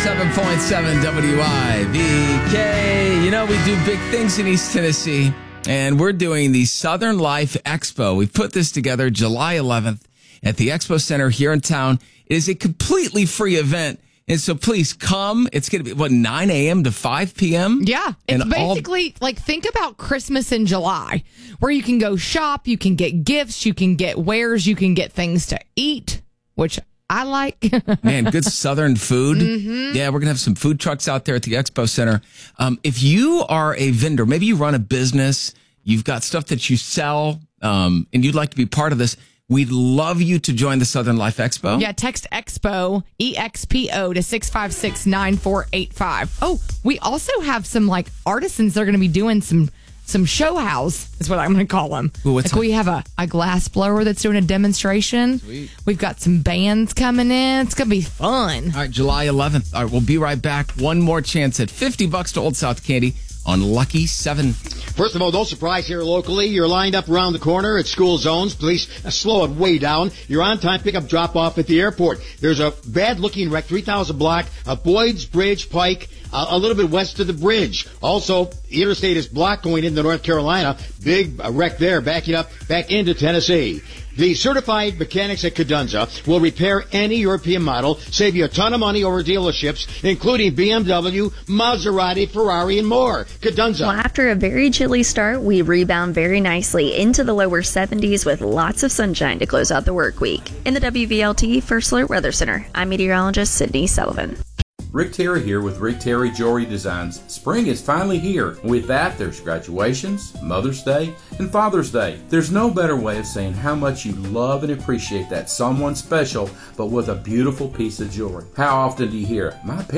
107.7 WIVK. You know, we do big things in East Tennessee, and we're doing the Southern Life Expo. We put this together July 11th at the Expo Center here in town. It is a completely free event. And so please come. It's going to be, 9 a.m. to 5 p.m.? Yeah. It's basically like, think about Christmas in July, where you can go shop, you can get gifts, you can get wares, you can get things to eat, which I like. Man, good Southern food. Mm-hmm. Yeah, we're going to have some food trucks out there at the Expo Center. If you are a vendor, maybe you run a business, you've got stuff that you sell, and you'd like to be part of this, we'd love you to join the Southern Life Expo. Yeah, text EXPO, EXPO, to 656-9485. Oh, we also have some like artisans that are going to be doing some show house, is what I'm going to call them. Ooh, we have a glass blower that's doing a demonstration. Sweet. We've got some bands coming in. It's going to be fun. All right, July 11th. All right, we'll be right back. One more chance at $50 to Old South Candy on Lucky 7. First of all, no surprise here locally. You're lined up around the corner at school zones. Please slow it way down. You're on time pickup drop off at the airport. There's a bad looking wreck, 3000 block, Boyd's Bridge Pike, a little bit west of the bridge. Also, the interstate is blocked going into North Carolina. Big wreck there, backing up back into Tennessee. The certified mechanics at Cadunza will repair any European model, save you a ton of money over dealerships, including BMW, Maserati, Ferrari, and more. Cadunza. Well, after a very chilly start, we rebound very nicely into the lower 70s with lots of sunshine to close out the work week. In the WVLT First Alert Weather Center, I'm meteorologist Sydney Sullivan. Rick Terry here with Rick Terry Jewelry Designs. Spring is finally here. With that, there's graduations, Mother's Day, and Father's Day. There's no better way of saying how much you love and appreciate that someone special, but with a beautiful piece of jewelry. How often do you hear, "My parents